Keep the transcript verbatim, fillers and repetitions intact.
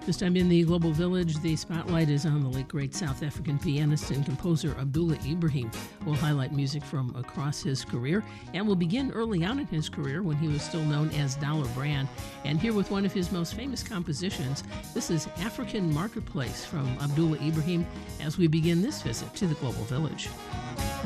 This time in the Global Village, the spotlight is on the late great South African pianist and composer Abdullah Ibrahim. We'll highlight music from across his career, and we'll begin early on in his career when he was still known as Dollar Brand. And here with one of his most famous compositions, this is African Marketplace from Abdullah Ibrahim as we begin this visit to the Global Village.